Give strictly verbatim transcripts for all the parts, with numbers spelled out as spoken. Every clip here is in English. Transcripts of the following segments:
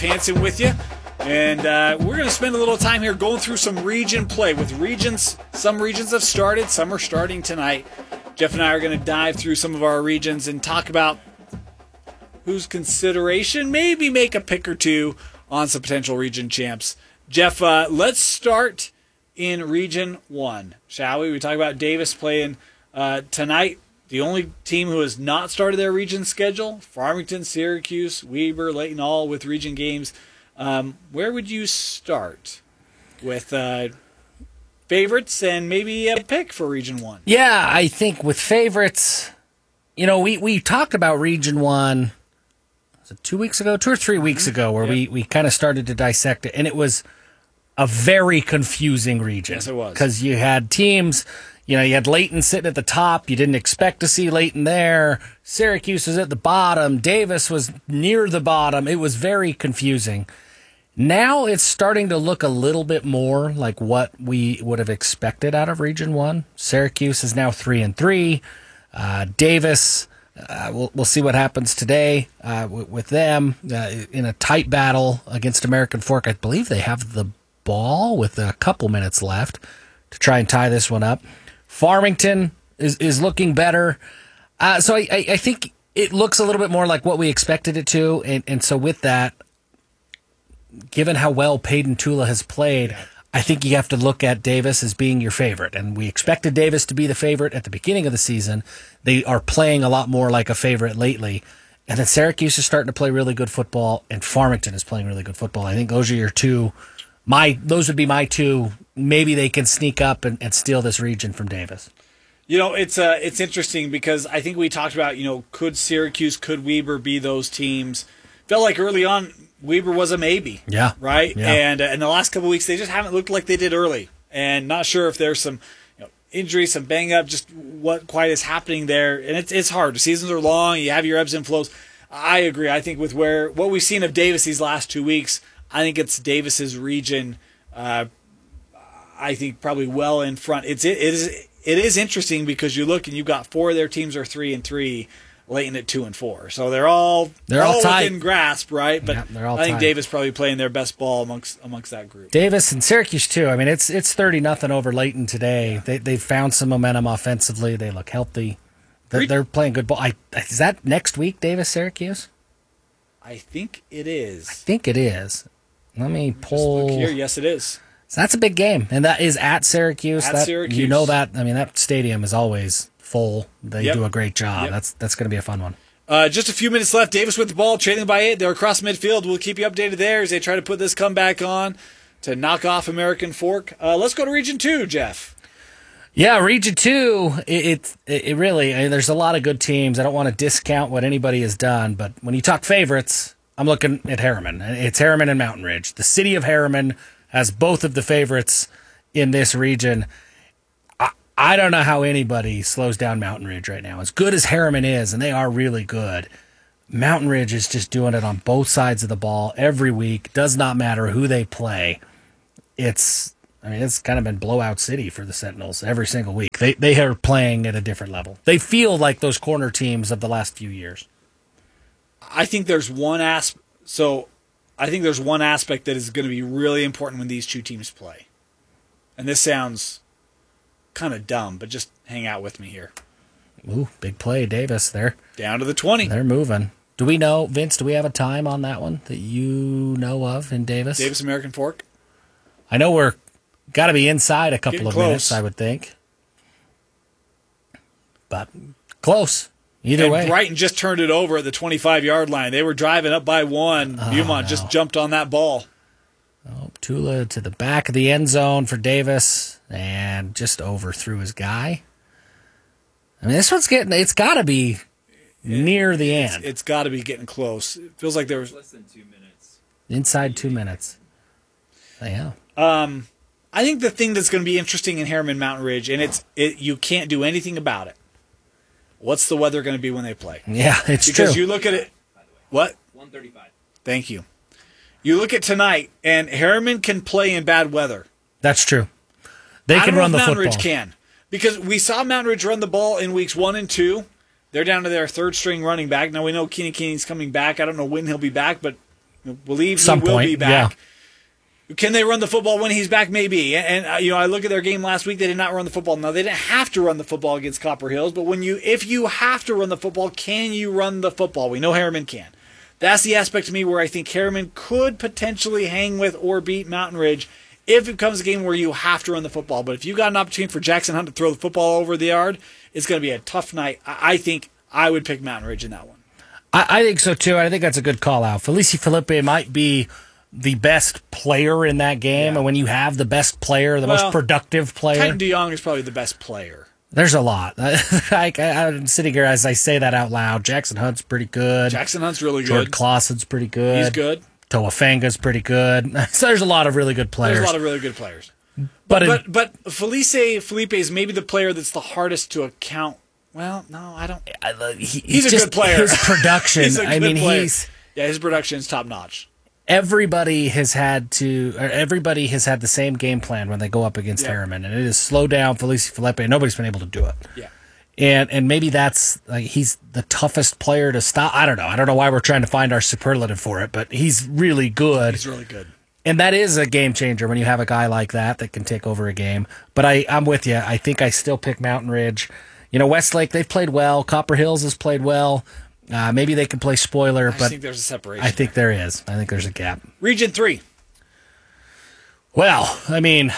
Hansen with you. And uh, we're going to spend a little time here going through some region play. With regions, some regions have started, some are starting tonight. Jeff and I are going to dive through some of our regions and talk about whose consideration, maybe make a pick or two on some potential region champs. Jeff, uh, let's start in Region one, shall we? We talk about Davis playing uh, tonight. The only team who has not started their region schedule, Farmington, Syracuse, Weber, Layton, all with region games. Um, where would you start with uh, favorites and maybe a pick for Region one? Yeah, I think with favorites, you know, we, we talked about Region one, was it two weeks ago, two or three weeks Mm-hmm. ago, where yep. we, we kind of started to dissect it, and it was a very confusing region. Yes, it was. Because you had teams, you know, you had Layton sitting at the top. You didn't expect to see Layton there. Syracuse was at the bottom. Davis was near the bottom. It was very confusing. Now it's starting to look a little bit more like what we would have expected out of Region one. Syracuse is now three and three. Uh, Davis, uh, we'll, we'll see what happens today uh, with, with them uh, in a tight battle against American Fork. I believe they have the ball with a couple minutes left to try and tie this one up. Farmington is, is looking better. Uh, so I, I, I think it looks a little bit more like what we expected it to. And, and so with that, given how well Peyton Tula has played, I think you have to look at Davis as being your favorite. And we expected Davis to be the favorite at the beginning of the season. They are playing a lot more like a favorite lately. And then Syracuse is starting to play really good football, and Farmington is playing really good football. I think those are your two. My Those would be my two. Maybe they can sneak up and, and steal this region from Davis. You know, it's uh, it's interesting because I think we talked about, you know, could Syracuse, could Weber be those teams? Felt like early on, Weber was a maybe. Yeah. Right? Yeah. And uh, in the last couple of weeks, they just haven't looked like they did early. And not sure if there's some you know, injuries, some bang up, just what quite is happening there. And it's it's hard. The seasons are long. You have your ebbs and flows. I agree. I think with where what we've seen of Davis these last two weeks, I think it's Davis's region. Uh, I think probably well in front. It's it, it is it is interesting because you look and you've got four of their teams are three and three. Layton at two and four, so they're all they're all, all tight. within grasp, right? But yeah, they're all I think tight. Davis probably playing their best ball amongst amongst that group. Davis and Syracuse too. I mean, it's it's thirty nothing over Layton today. Yeah. They they found some momentum offensively. They look healthy. They're, they're playing good ball. I, is that next week, Davis Syracuse? I think it is. I think it is. Let me pull. Just look here. Yes, it is. So that's a big game, and that is at Syracuse. At that, Syracuse. You know that. I mean, that stadium is always full. They Yep. do a great job. Yep. That's that's going to be a fun one. Uh, just a few minutes left. Davis with the ball, trailing by eight. They're across midfield. We'll keep you updated there as they try to put this comeback on to knock off American Fork. Uh, let's go to Region two, Jeff. Yeah, Region two, it, it, it really, I mean, there's a lot of good teams. I don't want to discount what anybody has done, but when you talk favorites, I'm looking at Harriman. It's Harriman and Mountain Ridge. The city of Harriman has both of the favorites in this region. I, I don't know how anybody slows down Mountain Ridge right now. As good as Harriman is, and they are really good, Mountain Ridge is just doing it on both sides of the ball every week. Does not matter who they play. It's... I mean, it's kind of been blowout city for the Sentinels every single week. They they are playing at a different level. They feel like those corner teams of the last few years. I think there's one as so I think there's one aspect that is going to be really important when these two teams play. And this sounds kind of dumb, but just hang out with me here. Ooh, big play, Davis. They're down to the twenty. They're moving. Do we know, Vince, do we have a time on that one that you know of in Davis? Davis American Fork? I know we're got to be inside a couple Getting of close. minutes, I would think. But close. Either and way. Brighton just turned it over at the twenty-five-yard line. They were driving up by one. Oh, Beaumont no. just jumped on that ball. Oh, Tula to the back of the end zone for Davis and just overthrew his guy. I mean, this one's getting, it's got to be near the It's, end. it's got to be getting close. It feels like there was less than two minutes. Inside two minutes. Yeah. Um, I think the thing that's going to be interesting in Harriman Mountain Ridge, and it's it, you can't do anything about it. What's the weather going to be when they play? Yeah, it's because true. you look at it. What? one thirty-five. Thank you. You look at tonight, and Harriman can play in bad weather. That's true. They I can don't run know the if Mountain football. Ridge can. Because we saw Mountain Ridge run the ball in weeks one and two. They're down to their third string running back. Now we know Keeney Keeney's coming back. I don't know when he'll be back, but believe he Some will point, be back. yeah. Can they run the football when he's back? Maybe. And, uh, you know, I look at their game last week. They did not run the football. Now, they didn't have to run the football against Copper Hills, but when you, if you have to run the football, can you run the football? We know Harriman can. That's the aspect to me where I think Harriman could potentially hang with or beat Mountain Ridge if it comes a game where you have to run the football. But if you got an opportunity for Jackson Hunt to throw the football over the yard, it's going to be a tough night. I think I would pick Mountain Ridge in that one. I, I think so too. I think that's a good call out. Felici Felipe might be the best player in that game, Yeah. and when you have the best player, the Well, most productive player, Titan DeYoung is probably the best player. there's a lot. I, I, I'm sitting here as I say that out loud. Jackson Hunt's pretty good. Jackson Hunt's really George good. Clausen's pretty good. He's good. Toafanga's pretty good. So there's a lot of really good players. There's a lot of really good players. but in- But but Felice Felipe is maybe the player that's the hardest to account. Well, no, I don't. I love- he- He's a just good player. His production. He's a I good mean, player. he's Yeah, his production is top notch. everybody has had to. Or everybody has had the same game plan when they go up against Yeah. Harriman, and it is slow down Felici Felipe. And nobody's been able to do it. Yeah. And and maybe that's like he's the toughest player to stop. I don't know. I don't know why we're trying to find our superlative for it, but he's really good. He's really good. And that is a game changer when you have a guy like that that can take over a game. But I, I'm with you. I think I still pick Mountain Ridge. You know, Westlake, they've played well. Copper Hills has played well. Uh, maybe they can play spoiler, I but just think there's a separation. I think there is. I think there's a gap. Region three. Well, I mean,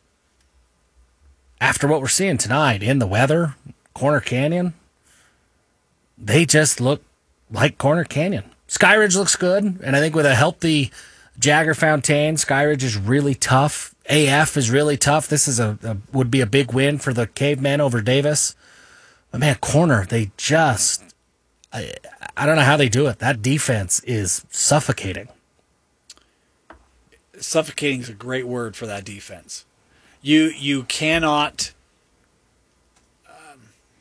after what we're seeing tonight in the weather, Corner Canyon, they just look like Corner Canyon. Skyridge looks good, and I think with a healthy Jagger Fountain, Skyridge is really tough. A F is really tough. This is a, a would be a big win for the Cavemen over Davis. But man, Corner, they just I, I don't know how they do it. That defense is suffocating. Suffocating is a great word for that defense. You you cannot. Um,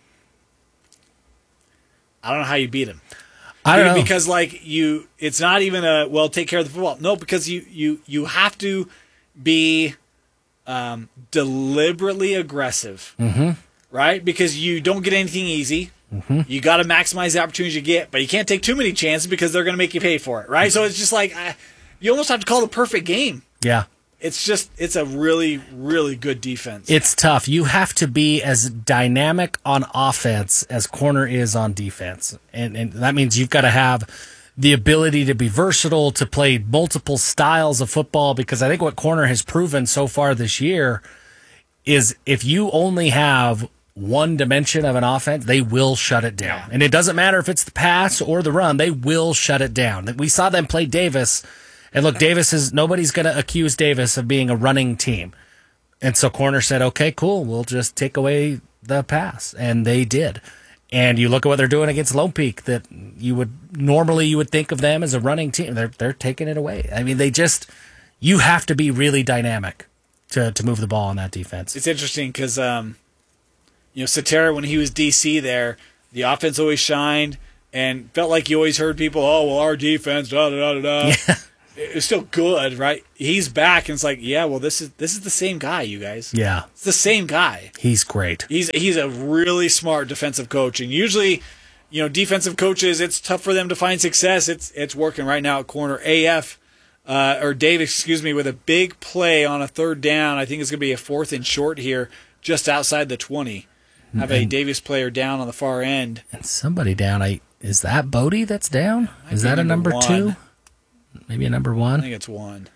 I don't know how you beat them. I don't know. Because like you, it's not even a well. Take care of the football. No, because you you you have to be um, deliberately aggressive, Mm-hmm. right? Because you don't get anything easy. Mm-hmm. You got to maximize the opportunities you get, but you can't take too many chances because they're going to make you pay for it, right? So it's just like uh, you almost have to call the perfect game. Yeah. It's just it's a really really good defense. It's tough. You have to be as dynamic on offense as Corner is on defense. And, and that means you've got to have the ability to be versatile, to play multiple styles of football, because I think what Corner has proven so far this year is if you only have one dimension of an offense, they will shut it down. Yeah. And it doesn't matter if it's the pass or the run, they will shut it down. We saw them play Davis. And look, Davis is nobody's going to accuse Davis of being a running team. And so Corner said, okay, cool, we'll just take away the pass. And they did. And you look at what they're doing against Lone Peak, that you would normally you would think of them as a running team. They're they're taking it away. I mean, they just you have to be really dynamic to to move the ball on that defense. It's interesting because um, you know Satara, when he was D C there, the offense always shined and felt like you always heard people, oh well, our defense, da da da da da. Yeah. It was still good, right? He's back, and it's like, yeah, well, this is this is the same guy, you guys. Yeah, It's the same guy. he's great. He's he's a really smart defensive coach, and usually, you know, defensive coaches, it's tough for them to find success. It's it's working right now at Corner. A F uh, or Davis, excuse me, with a big play on a third down. I think it's going to be a fourth and short here, just outside the twenty. Have a Davis player down on the far end. And somebody down. I is that Bodie that's down? Is be that a number number one. two? Maybe a number I one. think it's one.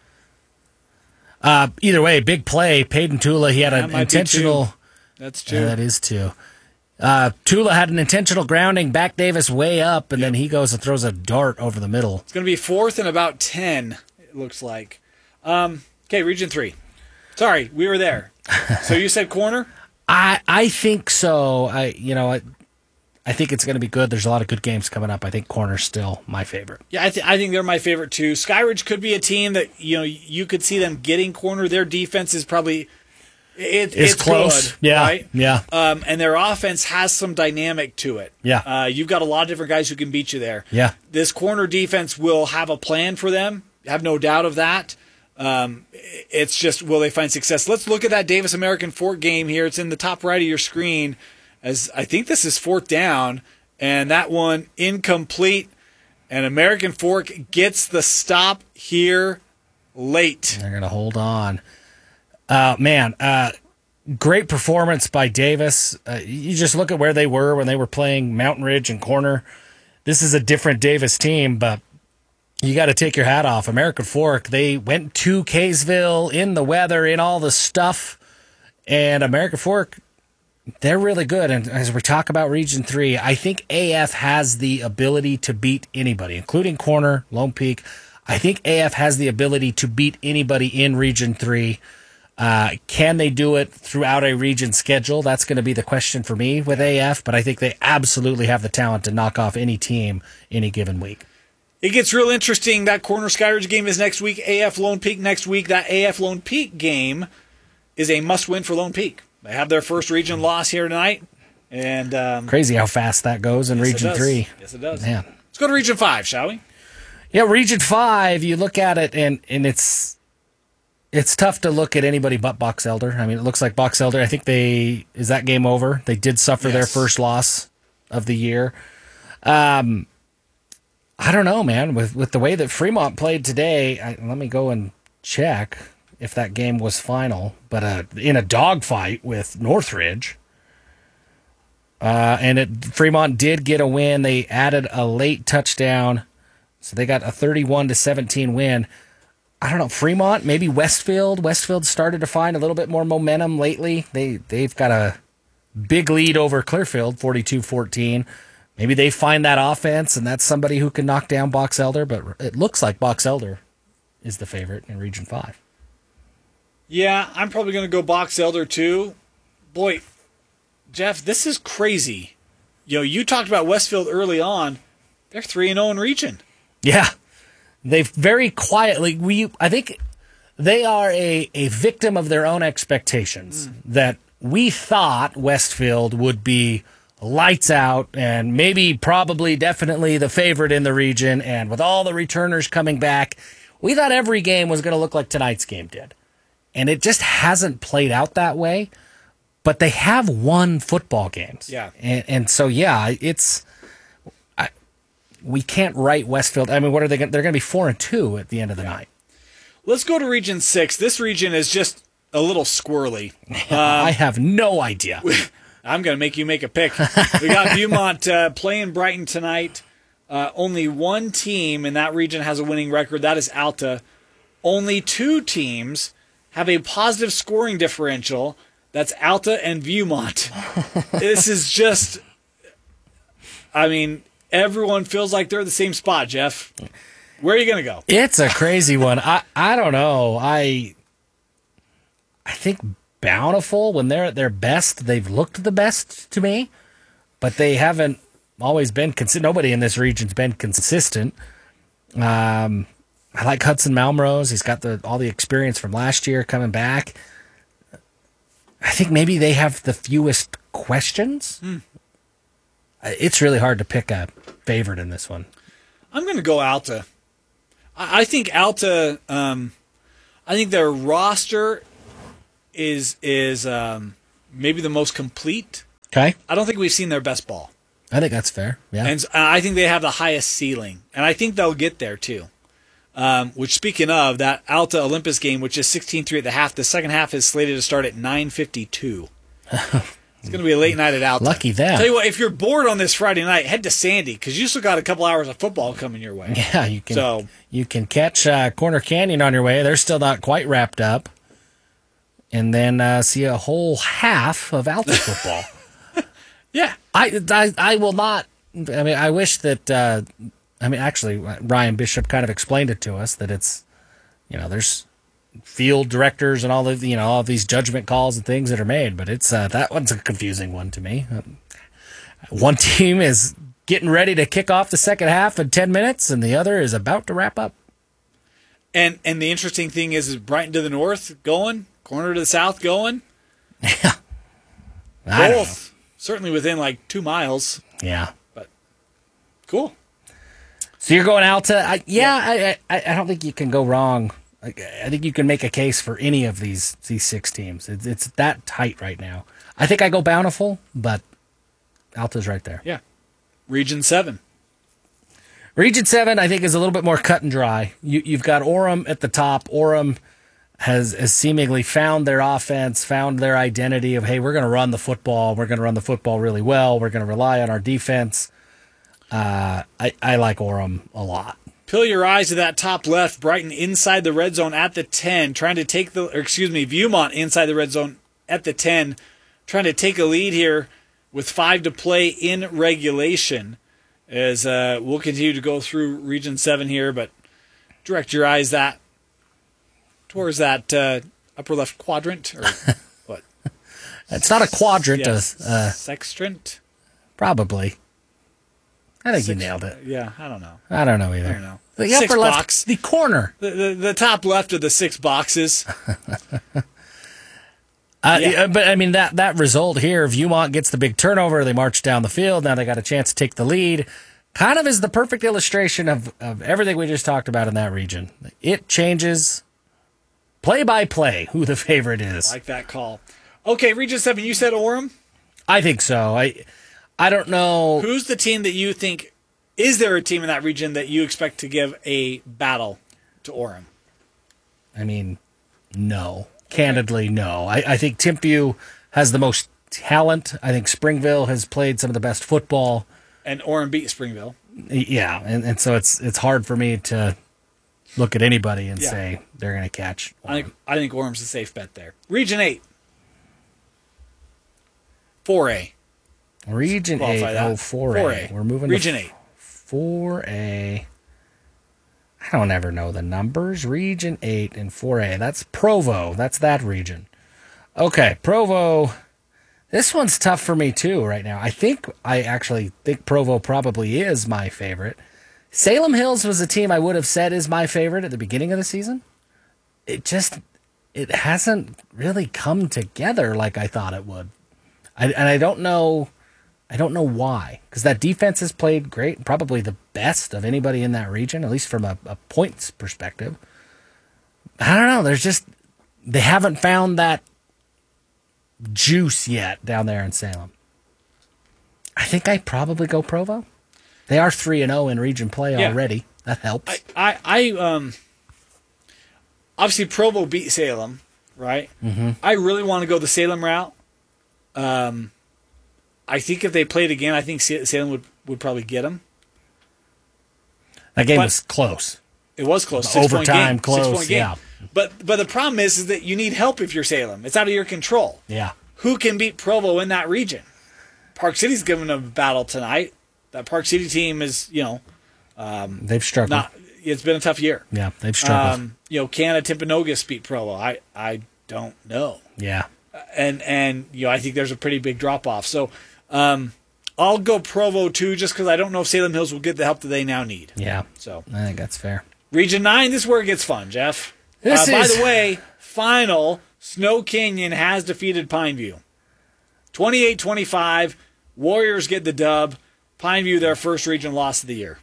Uh, either way, big play. Peyton Tula. He had That an might be intentional. That's two. Yeah, that is two. Uh, Tula had an intentional grounding, back Davis way up, and then he goes and throws a dart over the middle. It's going to be fourth and about ten, it looks like. Um, okay, Region three. Sorry, we were there. So you said Corner? I I think so. I you know I, I think it's going to be good. There's a lot of good games coming up. I think Corner's still my favorite. Yeah, I, th- I think they're my favorite too. Skyridge could be a team that you know you could see them getting Corner. Their defense is probably it, It's, it's close. good, Yeah, right? yeah, Um, and their offense has some dynamic to it. Yeah. uh, you've got a lot of different guys who can beat you there. yeah. This Corner defense will have a plan for them. Have no doubt of that. Um, it's just, will they find success? Let's look at that Davis American Fort game here. It's in the top right of your screen. As I think this is fourth down, and that one incomplete. And American Fork gets the stop here late. They're going to hold on. Uh, man, uh, great performance by Davis. Uh, you just look at where they were when they were playing Mountain Ridge and Corner. This is a different Davis team, but you got to take your hat off. American Fork, they went to Kaysville in the weather, in all the stuff, and American Fork, they're really good. And as we talk about Region three, I think A F has the ability to beat anybody, including Corner, Lone Peak. I think A F has the ability to beat anybody in Region three. Uh, can they do it throughout a region schedule? That's going to be the question for me with A F, but I think they absolutely have the talent to knock off any team any given week. It gets real interesting. That Corner Skyridge game is next week. A F Lone Peak next week. That A F Lone Peak game is a must-win for Lone Peak. They have their first region loss here tonight. And um, crazy how fast that goes in yes, Region three. Yes, it does. Man. Let's go to Region five, shall we? Yeah, Region five, you look at it, and, and it's it's tough to look at anybody but Box Elder. I mean, it looks like Box Elder, I think they, is that game over? They did suffer yes. their first loss of the year. Um, I don't know, man. With with the way that Fremont played today, I, let me go and check if that game was final. But uh, in a dogfight with Northridge, uh, and it, Fremont did get a win. They added a late touchdown, so they got a thirty-one to seventeen win. I don't know, Fremont, maybe Westfield. Westfield started to find a little bit more momentum lately. They they've got a big lead over Clearfield, forty-two fourteen. Maybe they find that offense, and that's somebody who can knock down Box Elder, but it looks like Box Elder is the favorite in Region five. Yeah, I'm probably going to go Box Elder, too. Boy, Jeff, this is crazy. You know, you talked about Westfield early on. They're three and oh in Region. Yeah. They've very quietly, we I think they are a, a victim of their own expectations, mm. that we thought Westfield would be lights out and maybe probably definitely the favorite in the region, and with all the returners coming back, we thought every game was going to look like tonight's game did. And it just hasn't played out that way, but they have won football games. Yeah. And, and so, yeah, it's, I, we can't write Westfield. I mean, what are they going to, they're going to be four and two at the end of the yeah. night. Let's go to Region six. This region is just a little squirrely. Um, I have no idea. I'm going to make you make a pick. We got Viewmont uh, playing Brighton tonight. Uh, only one team in that region has a winning record. That is Alta. Only two teams have a positive scoring differential. That's Alta and Viewmont. This is just, I mean, everyone feels like they're in the same spot, Jeff. Where are you going to go? It's a crazy one. I, I don't know. I I think Bountiful, when they're at their best, they've looked the best to me, but they haven't always been consistent. Nobody in this region's been consistent. Um, I like Hudson Malmrose. He's got the all the experience from last year coming back. I think maybe they have the fewest questions. Hmm. It's really hard to pick a favorite in this one. I'm going to go Alta. I, I think Alta, um, I think their roster is is um, maybe the most complete. Okay. I don't think we've seen their best ball. I think that's fair. Yeah. And I think they have the highest ceiling. And I think they'll get there, too. Um, which, speaking of, that Alta Olympus game, which is sixteen three at the half, the second half is slated to start at nine fifty-two. It's going to be a late night at Alta. Lucky them. Tell you what, if you're bored on this Friday night, head to Sandy, because you still got a couple hours of football coming your way. Yeah, you can, so, you can catch uh, Corner Canyon on your way. They're still not quite wrapped up. And then uh, see a whole half of Alta football. Yeah. I, I I will not. I mean, I wish that. Uh, I mean, actually, Ryan Bishop kind of explained it to us that it's, you know, there's field directors and all of you know all of these judgment calls and things that are made, but it's uh, that one's a confusing one to me. Um, one team is getting ready to kick off the second half in ten minutes, and the other is about to wrap up. And and the interesting thing is, is Brighton to the north going, Corner to the south going. Yeah, I both. Certainly within like two miles. Yeah. But cool. So you're going Alta. I, yeah, yeah. I, I I don't think you can go wrong. I, I think you can make a case for any of these these six teams. It's, it's that tight right now. I think I go Bountiful, but Alta's right there. Yeah. Region seven. Region seven, I think, is a little bit more cut and dry. You, you've got Orem at the top. Orem has, has seemingly found their offense, found their identity of, hey, we're going to run the football. We're going to run the football really well. We're going to rely on our defense. Uh, I, I like Orem a lot. Peel your eyes to that top left. Brighton inside the red zone at the ten, trying to take the, or excuse me, Viewmont inside the red zone at the ten, trying to take a lead here with five to play in regulation. As uh, we'll continue to go through Region seven here, but direct your eyes that towards that uh, upper left quadrant, or what? It's not a quadrant. Yeah. A, uh, Sextrant? Probably. I think Six, you nailed it. Yeah, I don't know. I don't know either. I don't know. The Six upper left, box. the corner. The, the, the top left of the six boxes. Uh, Yeah. But, I mean, that, that result here, Viewmont gets the big turnover. They march down the field. Now they got a chance to take the lead. Kind of is the perfect illustration of, of everything we just talked about in that region. It changes play by play who the favorite is. Like that call. Okay, Region seven, you said Orem. I think so. I I don't know. Who's the team that you think, is there a team in that region that you expect to give a battle to Orem? I mean, no. Candidly, no. I, I think Timpview has the most talent. I think Springville has played some of the best football. And Orem beat Springville. Yeah, and, and so it's it's hard for me to look at anybody and Yeah. say they're going to catch Orem. I think I think Orem's a safe bet there. Region eight. four A. Region Qualify eight, that. oh, four A. four A. We're moving Region to eight. four A. I don't ever know the numbers. Region eight and four A. That's Provo. That's that region. Okay, Provo. This one's tough for me too right now. I think I actually think Provo probably is my favorite. Salem Hills was a team I would have said is my favorite at the beginning of the season. It just it hasn't really come together like I thought it would. I, and I don't know I don't know why, because that defense has played great, probably the best of anybody in that region, at least from a, a points perspective. I don't know. There's just, they haven't found that juice yet down there in Salem. I think I probably go Provo. They are three and oh in region play Yeah. already. That helps. I, I, I um obviously Provo beat Salem, right? Mm-hmm. I really want to go the Salem route. Um, I think if they played again, I think Sa- Salem would, would probably get them. That game but- was close. It was close. The Six-point overtime game. close, Six-point game. yeah. But but the problem is, is that you need help if you're Salem. It's out of your control. Yeah. Who can beat Provo in that region? Park City's giving a battle tonight. That Park City team is, you know, They've struggled. not. It's been a tough year. yeah, they've struggled. Um, you know, can a Timpanogos beat Provo? I I don't know. yeah. And and you know, I think there's a pretty big drop off. So um, I'll go Provo too, just because I don't know if Salem Hills will get the help that they now need. Yeah. So I think that's fair. Region nine, this is where it gets fun, Jeff. This uh, by is- the way, final, Snow Canyon has defeated Pineview. twenty-eight twenty-five, Warriors get the dub. Pineview, their first region loss of the year.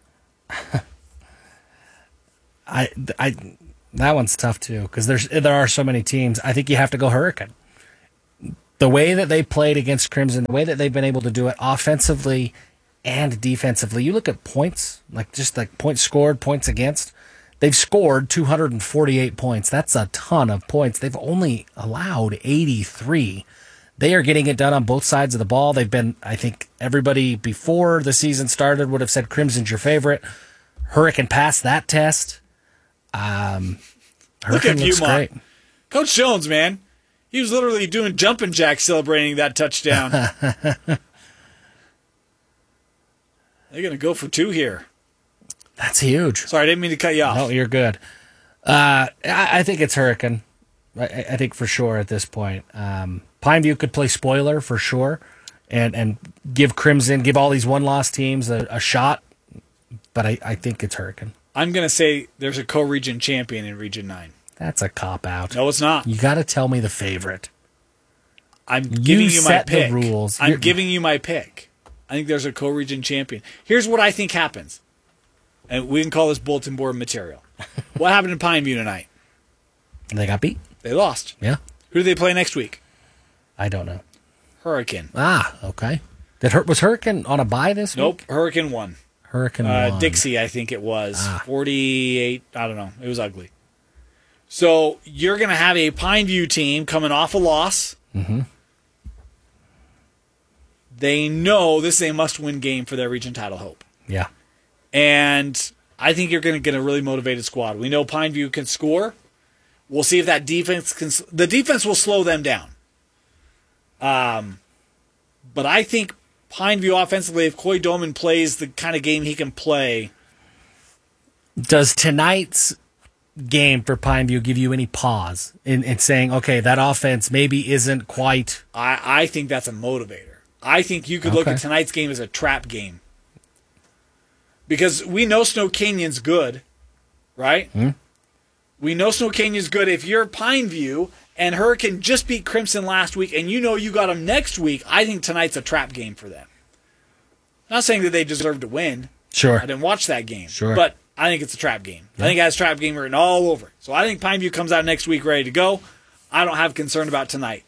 I, I, that one's tough too because there's there are so many teams. I think you have to go Hurricane. The way that they played against Crimson, the way that they've been able to do it offensively and defensively. You look at points, like just like points scored, points against. They've scored two hundred forty-eight points. That's a ton of points. They've only allowed eighty-three. They are getting it done on both sides of the ball. They've been, I think, everybody before the season started would have said Crimson's your favorite. Hurricane passed that test. Um, Look at Hurricane looks Viewmont. great. Coach Jones, man. He was literally doing jumping jacks celebrating that touchdown. They're going to go for two here. That's huge. Sorry, I didn't mean to cut you off. No, you're good. Uh, I, I think it's Hurricane. I, I think for sure at this point. Um, Pineview could play spoiler for sure and, and give Crimson, give all these one-loss teams a, a shot. But I, I think it's Hurricane. I'm going to say there's a co-region champion in Region nine. That's a cop-out. No, it's not. You got to tell me the favorite. I'm giving you, my set the pick. rules. I'm You're- giving you my pick. I think there's a co-region champion. Here's what I think happens. And we can call this bulletin board material. What happened in Pineview tonight? They got beat. They lost. Yeah. Who do they play next week? I don't know. Hurricane. Ah, okay. Did Hur- was Hurricane on a bye this week? Nope. Hurricane won. Hurricane Uh, won. Dixie, I think it was. Ah. forty-eight, I don't know. It was ugly. So you're going to have a Pineview team coming off a loss. Mm-hmm. They know this is a must-win game for their region title hope. Yeah. And I think you're going to get a really motivated squad. We know Pineview can score. We'll see if that defense can. The defense will slow them down. Um, but I think Pineview offensively, if Coy Doman plays the kind of game he can play. Does tonight's game for Pineview give you any pause in, in saying, okay, that offense maybe isn't quite. I, I think that's a motivator. I think you could look Okay. at tonight's game as a trap game. Because we know Snow Canyon's good, right? Hmm? We know Snow Canyon's good. If you're Pineview and Hurricane just beat Crimson last week and you know you got them next week, I think tonight's a trap game for them. Not saying that they deserve to win. Sure. I didn't watch that game. Sure. But I think it's a trap game. I think it has trap game written all over it. So I think Pineview comes out next week ready to go. I don't have concern about tonight.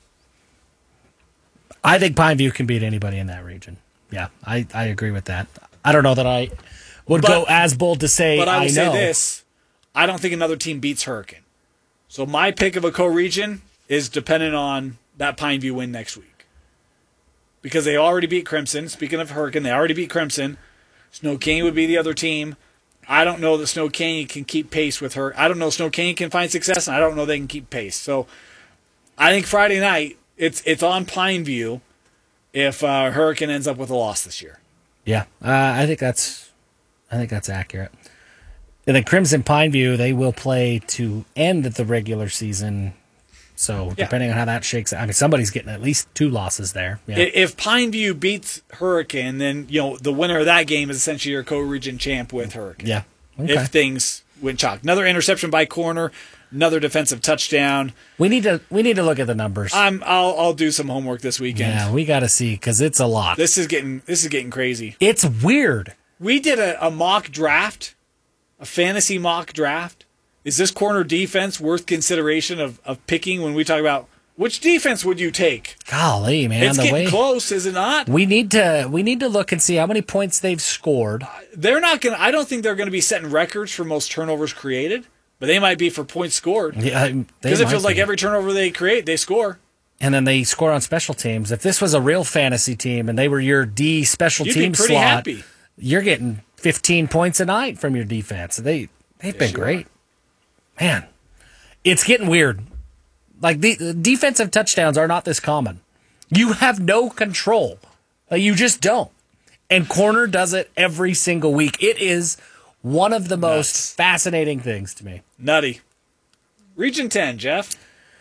I think Pineview can beat anybody in that region. Yeah, I, I agree with that. I don't know that I would But- go as bold to say But I will I say know. this. I don't think another team beats Hurricane. So my pick of a co-region is dependent on that Pineview win next week. Because they already beat Crimson. Speaking of Hurricane, they already beat Crimson. Snow Canyon would be the other team. I don't know that Snow Canyon can keep pace with her. I don't know Snow Canyon can find success, and I don't know they can keep pace. So I think Friday night, it's it's on Pineview if uh, Hurricane ends up with a loss this year. Yeah, uh, I think that's I think that's accurate. And then Crimson Pineview, they will play to end the regular season. So Yeah. depending on how that shakes out, I mean, somebody's getting at least two losses there. Yeah. I- If Pineview beats Hurricane, then you know the winner of that game is essentially your co-region champ with Hurricane. yeah. Okay. If things went chalk, another interception by corner, another defensive touchdown. we need to we need to look at the numbers. I'm I'll I'll do some homework this weekend. yeah, we got to see because it's a lot. This is getting this is getting crazy. It's weird. We did a, a mock draft, a fantasy mock draft. Is this corner defense worth consideration of, of picking when we talk about which defense would you take? Golly, man, It's the getting way close, is it not? we need to we need to look and see how many points they've scored. They're not going to, I don't think they're going to be setting records for most turnovers created, but they might be for points scored. Yeah, they Because it might feels like be. every turnover they create, they score. And then they score on special teams. If this was a real fantasy team and they were your D special You'd team be pretty slot, happy. you're getting fifteen points a night from your defense. They they've been you great. Man, it's getting weird. Like the, the defensive touchdowns are not this common. You have no control. Like, you just don't. And corner does it every single week. It is one of the most Nuts. fascinating things to me. Nutty. Region ten, Jeff.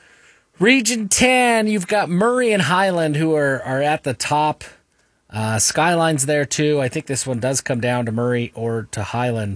Region ten, you've got Murray and Highland who are, are at the top. Uh, Skyline's there too. I think this one does come down to Murray or to Highland.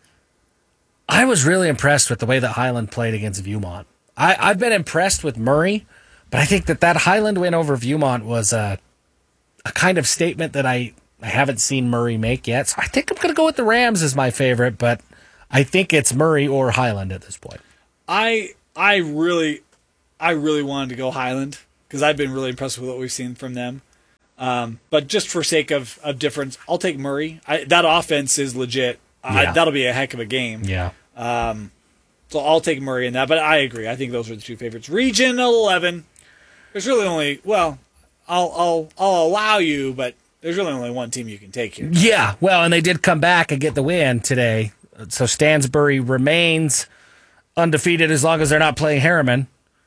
I was really impressed with the way that Highland played against Viewmont. I, I've been impressed with Murray, but I think that that Highland win over Viewmont was a, a kind of statement that I, I haven't seen Murray make yet. So I think I'm going to go with the Rams as my favorite, but I think it's Murray or Highland at this point. I I really I really wanted to go Highland because I've been really impressed with what we've seen from them. Um, but just for sake of, of difference, I'll take Murray. I, that offense is legit. I, Yeah. that'll be a heck of a game. Yeah. So I'll take Murray in that. But I agree. I think those are the two favorites. Region eleven. There's really only well, I'll I'll I'll allow you, but there's really only one team you can take here. Yeah, well, and they did come back and get the win today. So Stansbury remains undefeated as long as they're not playing Harriman.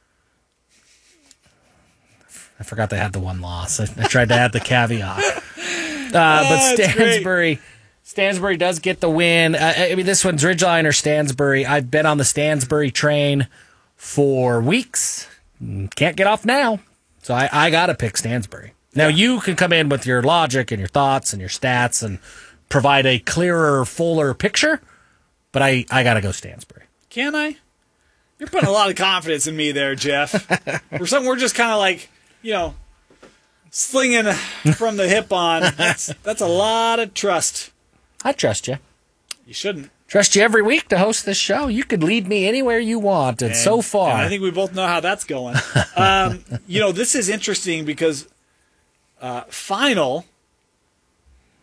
I forgot they had the one loss. I, I tried to add the caveat. Uh, but that's great. Stansbury, Stansbury does get the win. Uh, I mean, this one's Ridgeline or Stansbury. I've been on the Stansbury train for weeks. Can't get off now. So I, I got to pick Stansbury. Now, you can come in with your logic and your thoughts and your stats and provide a clearer, fuller picture, but I, I got to go Stansbury. Can I? You're putting a lot of confidence in me there, Jeff. For something we're just kind of like, you know, slinging from the hip on. That's that's a lot of trust. I trust you. You shouldn't. Trust you every week to host this show. You could lead me anywhere you want, and, so far. and I think we both know how that's going. Um, you know, this is interesting because uh, final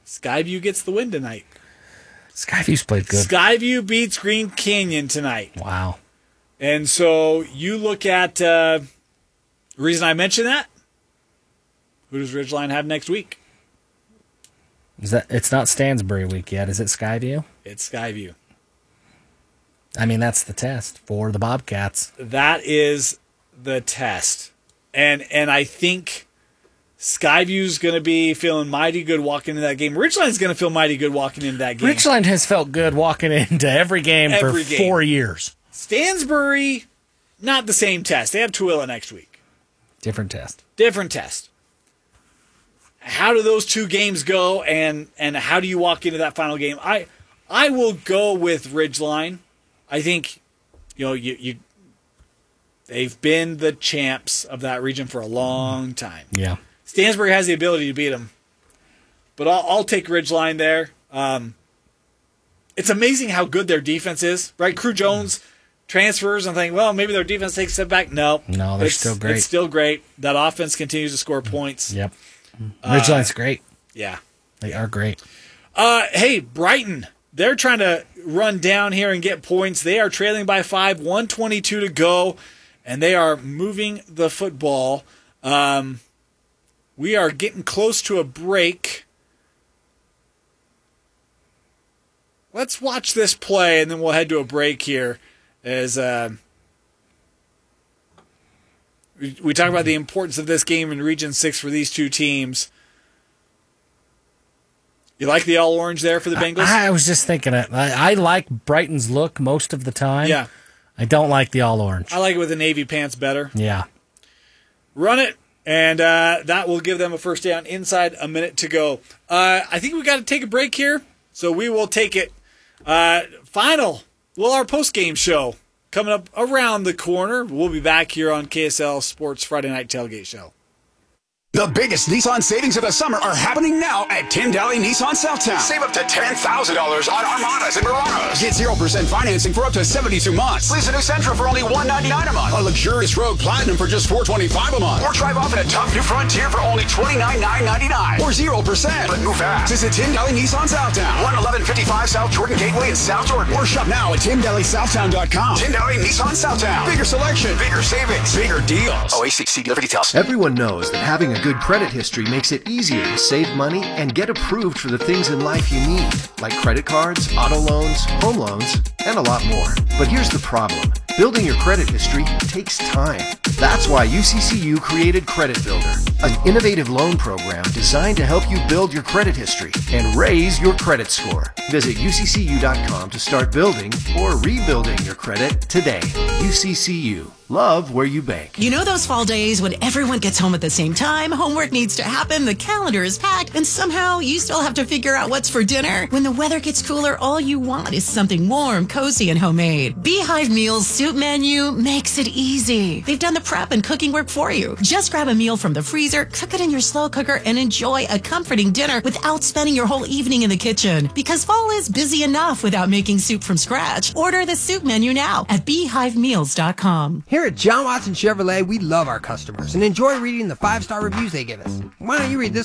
Skyview gets the win tonight. Skyview's played good. Skyview beats Green Canyon tonight. Wow. And so you look at uh, the reason I mention that. Who does Ridgeline have next week? Is that it's not Stansbury week yet? Is it Skyview? It's Skyview. I mean, that's the test for the Bobcats. That is the test. And and I think Skyview's going to be feeling mighty good walking into that game. Ridgeline's going to feel mighty good walking into that game. Ridgeline has felt good walking into every game Every for game. four years. Stansbury, not the same test. They have Tooele next week. Different test. Different test. How do those two games go, and, and how do you walk into that final game? I I will go with Ridgeline. I think, you know, you you they've been the champs of that region for a long time. Yeah. Stansbury has the ability to beat them, but I'll, I'll take Ridgeline there. Um, it's amazing how good their defense is, right? Crew Jones transfers and think, well, maybe their defense takes a step back. No, No, they're it's, still great. It's still great. That offense continues to score points. Yep. Ridgeline's uh, great. Yeah. They are great. Uh, hey, Brighton, they're trying to run down here and get points. They are trailing by five, one twenty-two to go, and they are moving the football. Um, we are getting close to a break. Let's watch this play, and then we'll head to a break here. As uh, we, we talk about the importance of this game in Region six for these two teams. You like the all-orange there for the Bengals? I, I was just thinking it. I, I like Brighton's look most of the time. Yeah. I don't like the all-orange. I like it with the navy pants better. Yeah. Run it, and uh, that will give them a first down inside a minute to go. Uh, I think we got to take a break here, so we will take it. Uh, final, well, our post-game show coming up around the corner. We'll be back here on K S L Sports Friday Night Tailgate Show. The biggest Nissan savings of the summer are happening now at Tim Daly Nissan Southtown. Save up to ten thousand dollars on Armadas and Muranos. Get zero percent financing for up to seventy-two months. Lease a new Sentra for only one ninety-nine a month. A luxurious Rogue Platinum for just four twenty-five a month. Or drive off in a tough new Frontier for only twenty-nine nine ninety-nine. Or zero percent. But move fast. Visit Tim Daly Nissan Southtown. one eleven fifty-five South Jordan Gateway in South Jordan. Or shop now at tim daly southtown dot com. Tim Daly Nissan Southtown. Bigger selection. Bigger savings. Bigger deals. O A C C dealer for details. Everyone knows that having a good credit history makes it easier to save money and get approved for the things in life you need, like credit cards, auto loans, home loans, and a lot more. But here's the problem. Building your credit history takes time. That's why U C C U created Credit Builder, an innovative loan program designed to help you build your credit history and raise your credit score. Visit U C C U dot com to start building or rebuilding your credit today. U C C U. Love where you bank. You know those fall days when everyone gets home at the same time, homework needs to happen, the calendar is packed, and somehow you still have to figure out what's for dinner? When the weather gets cooler, all you want is something warm, cozy, and homemade. Beehive Meals Soup Menu makes it easy. They've done the prep and cooking work for you. Just grab a meal from the freezer, cook it in your slow cooker, and enjoy a comforting dinner without spending your whole evening in the kitchen. Because fall is busy enough without making soup from scratch. Order the soup menu now at beehive meals dot com. Here at John Watson Chevrolet, we love our customers and enjoy reading the five-star reviews they give us. Why don't you read this